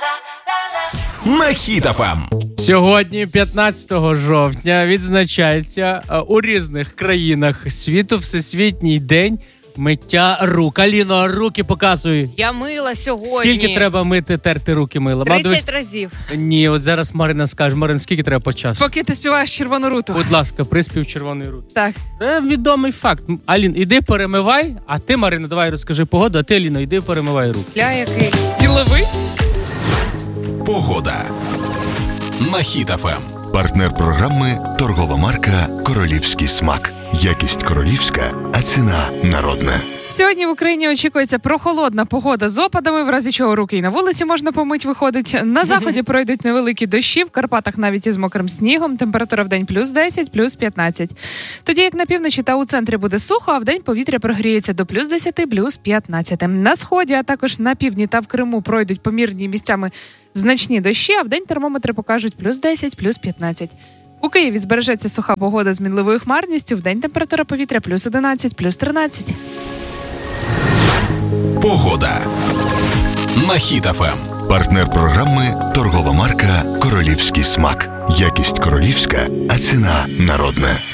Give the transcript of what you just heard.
На Хіт ФМ. Сьогодні, 15 жовтня, відзначається у різних країнах світу Всесвітній день миття рук. Аліно, руки показуй. Я мила сьогодні. Скільки треба мити, терти руки мило? 30 разів. Ні, от зараз Марина скаже. Марин, скільки треба по часу? Поки ти співаєш «Червону руту». Будь ласка, приспів «Червоної рути». Так. Це відомий факт. Алін, іди перемивай, а ти, Марина, давай розкажи погоду, а ти, Аліно, іди перемивай руки. Ля який. Діловий. Погода. На Хіт ФМ. Партнер програми – торгова марка «Королівський смак». Якість королівська, а ціна народна. Сьогодні в Україні очікується прохолодна погода з опадами, в разі чого руки і на вулиці можна помить, виходить. На заході пройдуть невеликі дощі, в Карпатах навіть із мокрим снігом, температура в день плюс 10, плюс 15. Тоді як на півночі та у центрі буде сухо, а в день повітря прогріється до плюс 10, плюс 15. На сході, а також на півдні та в Криму пройдуть помірні місцями значні дощі, а в день термометри покажуть плюс 10, плюс 15. У Києві збережеться суха погода з мінливою хмарністю, в день температура повітря плюс 11, плюс 13. Погода. На Хіт ФМ. Партнер програми – торгова марка «Королівський смак». Якість королівська, а ціна народна.